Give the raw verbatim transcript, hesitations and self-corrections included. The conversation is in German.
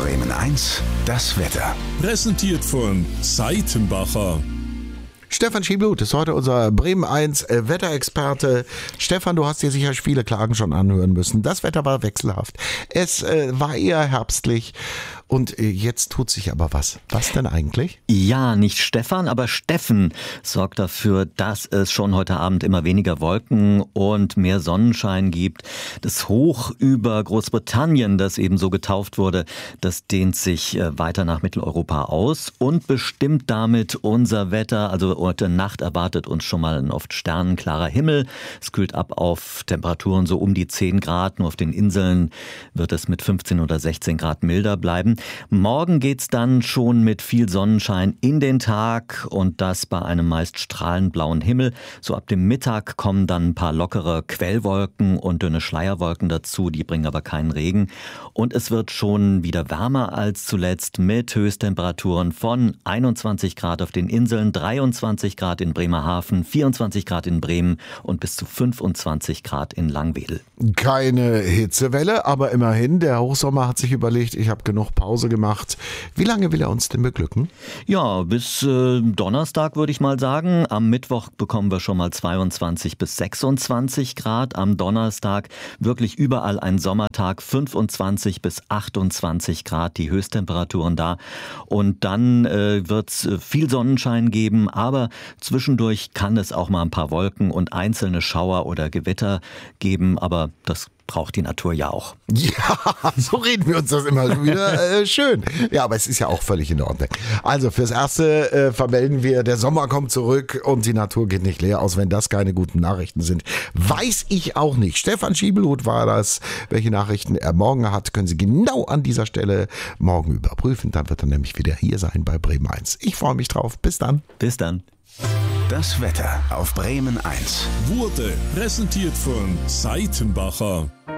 Bremen eins, das Wetter. Präsentiert von Seitenbacher. Stefan Schieblut ist heute unser Bremen eins äh, Wetterexperte. Stefan, du hast dir sicher viele Klagen schon anhören müssen. Das Wetter war wechselhaft. Es äh, war eher herbstlich und äh, jetzt tut sich aber was. Was denn eigentlich? Ja, nicht Stefan, aber Steffen sorgt dafür, dass es schon heute Abend immer weniger Wolken und mehr Sonnenschein gibt. Das Hoch über Großbritannien, das eben so getauft wurde, das dehnt sich äh, weiter nach Mitteleuropa aus und bestimmt damit unser Wetter. Also heute Nacht erwartet uns schon mal ein oft sternenklarer Himmel. Es kühlt ab auf Temperaturen so um die zehn Grad. Nur auf den Inseln wird es mit fünfzehn oder sechzehn Grad milder bleiben. Morgen geht's dann schon mit viel Sonnenschein in den Tag und das bei einem meist strahlend blauen Himmel. So ab dem Mittag kommen dann ein paar lockere Quellwolken und dünne Schleierwolken dazu. Die bringen aber keinen Regen. Und es wird schon wieder wärmer als zuletzt mit Höchsttemperaturen von einundzwanzig Grad auf den Inseln, dreiundzwanzig Grad in Bremerhaven, vierundzwanzig Grad in Bremen und bis zu fünfundzwanzig Grad in Langwedel. Keine Hitzewelle, aber immerhin, der Hochsommer hat sich überlegt, ich habe genug Pause gemacht. Wie lange will er uns denn beglücken? Ja, bis äh, Donnerstag würde ich mal sagen. Am Mittwoch bekommen wir schon mal zweiundzwanzig bis sechsundzwanzig Grad. Am Donnerstag wirklich überall ein Sommertag, fünfundzwanzig bis achtundzwanzig Grad, die Höchsttemperaturen da. Und dann äh, wird es viel Sonnenschein geben, aber zwischendurch kann es auch mal ein paar Wolken und einzelne Schauer oder Gewitter geben, aber das braucht die Natur ja auch. Ja, so reden wir uns das immer wieder. Äh, schön. Ja, aber es ist ja auch völlig in Ordnung. Also fürs Erste äh, vermelden wir, der Sommer kommt zurück und die Natur geht nicht leer aus. Wenn das keine guten Nachrichten sind, weiß ich auch nicht. Stefan Schieblut war das. Welche Nachrichten er morgen hat, können Sie genau an dieser Stelle morgen überprüfen. Dann wird er nämlich wieder hier sein bei Bremen eins. Ich freue mich drauf. Bis dann. Bis dann. Das Wetter auf Bremen eins Wurde präsentiert von Seitenbacher.